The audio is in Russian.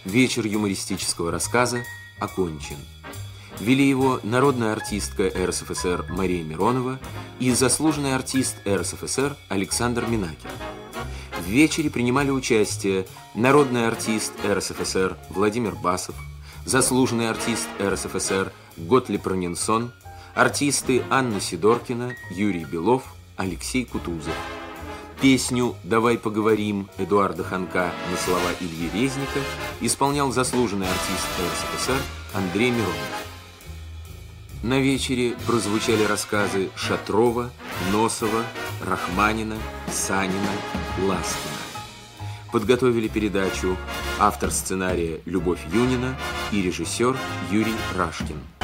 Вечер юмористического рассказа окончен. Вели его народная артистка РСФСР Мария Миронова и заслуженный артист РСФСР Александр Минакин. В вечере принимали участие народный артист РСФСР Владимир Басов, заслуженный артист РСФСР Готлиб Ранинсон, артисты Анна Сидоркина, Юрий Белов, Алексей Кутузов. Песню «Давай поговорим» Эдуарда Ханка на слова Ильи Резника исполнял заслуженный артист РСФСР Андрей Миронов. На вечере прозвучали рассказы Шатрова, Носова, Рахманина, Санина, Ласкина. Подготовили передачу автор сценария Любовь Юнина и режиссер Юрий Рашкин.